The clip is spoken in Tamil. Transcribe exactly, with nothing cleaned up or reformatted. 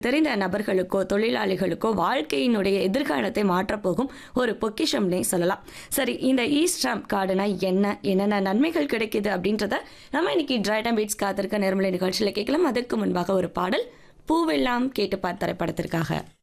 தெரிந்த நபர்களுக்கோ தொழிலாளிகளுக்கோ வாழ்க்கையினுடைய எதிர்காலத்தை மாற்றப்போகும் ஒரு பொக்கிஷம்னே சொல்லலாம். சரி, இந்த இ ஸ்டாம்ப் கார்டுனா என்ன, என்னென்ன நன்மைகள் கிடைக்குது அப்படின்றத நம்ம இன்னைக்கு டிரைவ் டைம் பீட்ஸ் காத்திருக்க நேர்மலை நிகழ்ச்சியில் கேட்கலாம். அதற்கு முன்பாக ஒரு பாடல் பூவெல்லாம் கேட்டு பார்த்த திரைப்படத்திற்காக.